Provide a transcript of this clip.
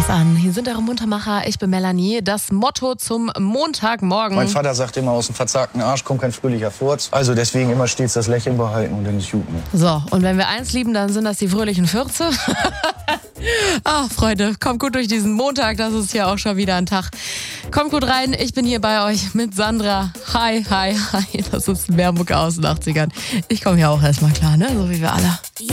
was an. Hier sind eure Muntermacher, ich bin Melanie. Das Motto zum Montagmorgen. Mein Vater sagt immer, aus dem verzagten Arsch kommt kein fröhlicher Furz. Also deswegen immer stets das Lächeln behalten und dann ist gut. Ne? So, und wenn wir eins lieben, dann sind das die fröhlichen Fürze. Ach, Freunde, kommt gut durch diesen Montag, das ist ja auch schon wieder ein Tag. Kommt gut rein, ich bin hier bei euch mit Sandra. Hi, hi, hi, das ist Meermucke aus den 80ern. Ich komme hier auch erstmal klar, ne, so wie wir alle.